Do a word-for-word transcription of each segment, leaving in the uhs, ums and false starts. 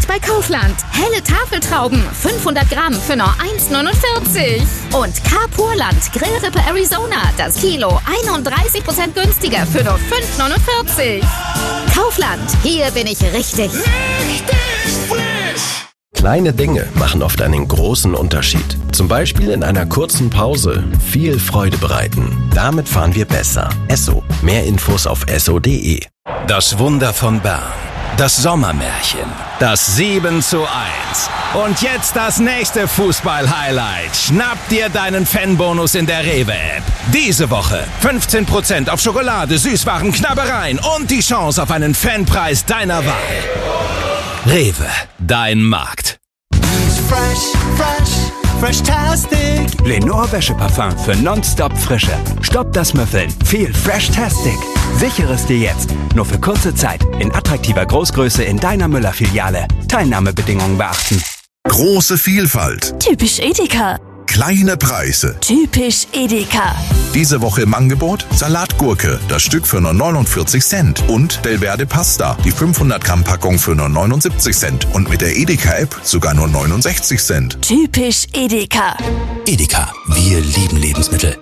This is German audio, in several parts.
bei Kaufland. Helle Tafeltrauben, fünfhundert Gramm für nur eins neunundvierzig. Und Carpurland Grillrippe Arizona, das Kilo einunddreißig Prozent günstiger für nur fünf neunundvierzig. Kaufland, hier bin ich richtig. Richtig frisch! Kleine Dinge machen oft einen großen Unterschied. Zum Beispiel in einer kurzen Pause viel Freude bereiten. Damit fahren wir besser. Esso. Mehr Infos auf esso punkt de. Das Wunder von Bern. Das Sommermärchen. Das sieben zu eins. Und jetzt das nächste Fußball-Highlight. Schnapp dir deinen Fanbonus in der Rewe-App. Diese Woche fünfzehn Prozent auf Schokolade, Süßwaren, Knabbereien und die Chance auf einen Fanpreis deiner Wahl. Rewe, dein Markt. Fresh, fresh, fresh-tastic. Lenore Wäscheparfum für nonstop Frische. Stopp das Müffeln. Viel Fresh-tastic. Sichere es dir jetzt. Nur für kurze Zeit. In attraktiver Großgröße in deiner Müller-Filiale. Teilnahmebedingungen beachten. Große Vielfalt. Typisch Edeka. Kleine Preise. Typisch Edeka. Diese Woche im Angebot Salatgurke, das Stück für nur neunundvierzig Cent. Und Delverde Pasta, die fünfhundert Gramm Packung für nur neunundsiebzig Cent. Und mit der Edeka-App sogar nur neunundsechzig Cent. Typisch Edeka. Edeka, wir lieben Lebensmittel.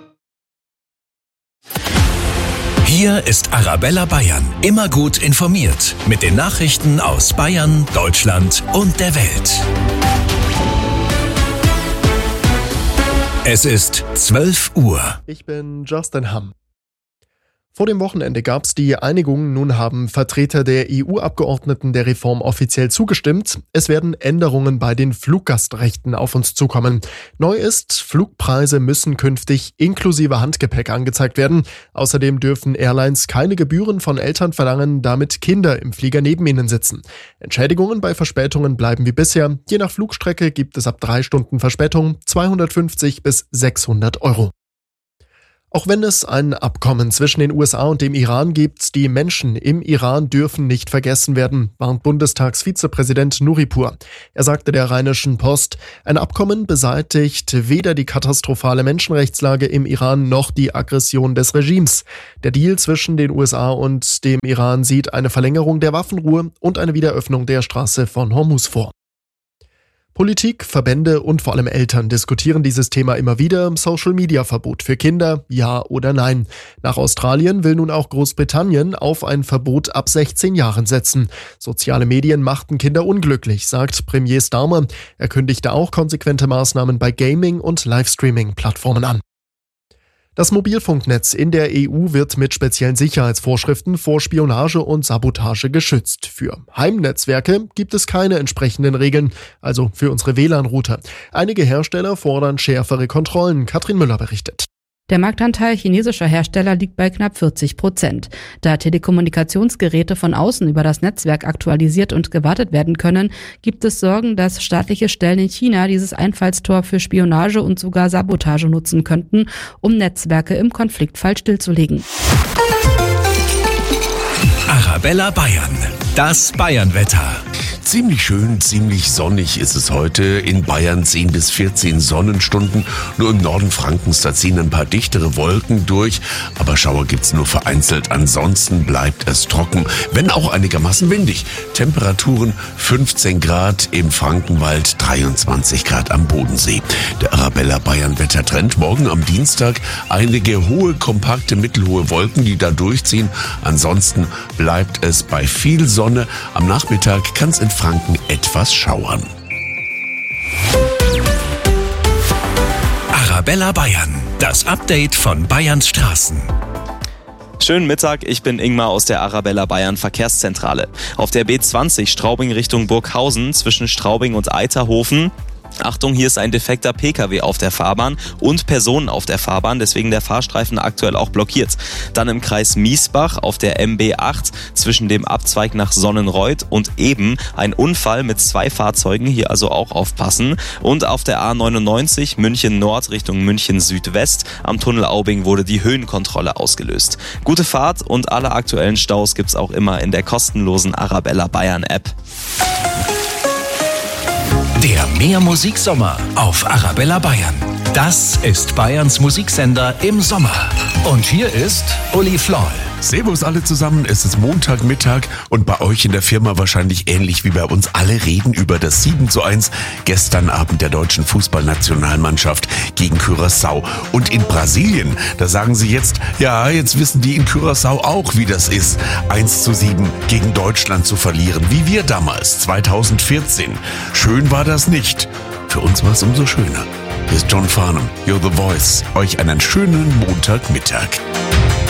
Hier ist Arabella Bayern, immer gut informiert. Mit den Nachrichten aus Bayern, Deutschland und der Welt. Es ist zwölf Uhr. Ich bin Justin Hamm. Vor dem Wochenende gab es die Einigung. Nun haben Vertreter der E U-Abgeordneten der Reform offiziell zugestimmt. Es werden Änderungen bei den Fluggastrechten auf uns zukommen. Neu ist, Flugpreise müssen künftig inklusive Handgepäck angezeigt werden. Außerdem dürfen Airlines keine Gebühren von Eltern verlangen, damit Kinder im Flieger neben ihnen sitzen. Entschädigungen bei Verspätungen bleiben wie bisher. Je nach Flugstrecke gibt es ab drei Stunden Verspätung zweihundertfünfzig bis sechshundert Euro. Auch wenn es ein Abkommen zwischen den U S A und dem Iran gibt, die Menschen im Iran dürfen nicht vergessen werden, warnt Bundestagsvizepräsident Nuripur. Er sagte der Rheinischen Post, ein Abkommen beseitigt weder die katastrophale Menschenrechtslage im Iran noch die Aggression des Regimes. Der Deal zwischen den U S A und dem Iran sieht eine Verlängerung der Waffenruhe und eine Wiederöffnung der Straße von Hormuz vor. Politik, Verbände und vor allem Eltern diskutieren dieses Thema immer wieder. Social-Media-Verbot für Kinder, ja oder nein. Nach Australien will nun auch Großbritannien auf ein Verbot ab sechzehn Jahren setzen. Soziale Medien machten Kinder unglücklich, sagt Premier Starmer. Er kündigte auch konsequente Maßnahmen bei Gaming- und Livestreaming-Plattformen an. Das Mobilfunknetz in der E U wird mit speziellen Sicherheitsvorschriften vor Spionage und Sabotage geschützt. Für Heimnetzwerke gibt es keine entsprechenden Regeln, also für unsere W L A N-Router. Einige Hersteller fordern schärfere Kontrollen. Katrin Müller berichtet. Der Marktanteil chinesischer Hersteller liegt bei knapp vierzig Prozent. Da Telekommunikationsgeräte von außen über das Netzwerk aktualisiert und gewartet werden können, gibt es Sorgen, dass staatliche Stellen in China dieses Einfallstor für Spionage und sogar Sabotage nutzen könnten, um Netzwerke im Konfliktfall stillzulegen. Arabella Bayern, das Bayernwetter. Ziemlich schön, ziemlich sonnig ist es heute. In Bayern zehn bis vierzehn Sonnenstunden. Nur im Norden Frankens, da ziehen ein paar dichtere Wolken durch. Aber Schauer gibt's nur vereinzelt. Ansonsten bleibt es trocken, wenn auch einigermaßen windig. Temperaturen fünfzehn Grad im Frankenwald, dreiundzwanzig Grad am Bodensee. Der Arabella Bayern Wettertrend. Morgen am Dienstag einige hohe, kompakte, mittelhohe Wolken, die da durchziehen. Ansonsten bleibt es bei viel Sonne. Am Nachmittag kann es in Franken etwas schauern. Arabella Bayern, das Update von Bayerns Straßen. Schönen Mittag, ich bin Ingmar aus der Arabella Bayern Verkehrszentrale. Auf der B zwanzig Straubing Richtung Burghausen zwischen Straubing und Eiterhofen. Achtung, hier ist ein defekter Pkw auf der Fahrbahn und Personen auf der Fahrbahn, deswegen der Fahrstreifen aktuell auch blockiert. Dann im Kreis Miesbach auf der M B acht zwischen dem Abzweig nach Sonnenreuth und eben ein Unfall mit zwei Fahrzeugen, hier also auch aufpassen. Und auf der A neunundneunzig München Nord Richtung München Südwest am Tunnel Aubing wurde die Höhenkontrolle ausgelöst. Gute Fahrt und alle aktuellen Staus gibt's auch immer in der kostenlosen Arabella Bayern App. Der Mehrmusiksommer auf Arabella Bayern. Das ist Bayerns Musiksender im Sommer. Und hier ist Uli Floll. Servus alle zusammen, es ist Montagmittag und bei euch in der Firma wahrscheinlich ähnlich wie bei uns. Alle reden über das sieben zu eins gestern Abend der deutschen Fußballnationalmannschaft gegen Curaçao. Und in Brasilien, da sagen sie jetzt, ja, jetzt wissen die in Curaçao auch, wie das ist, eins zu sieben gegen Deutschland zu verlieren, wie wir damals, zweitausendvierzehn. Schön war das nicht. Für uns war es umso schöner. Hier ist John Farnham, You're the Voice. Euch einen schönen Montagmittag.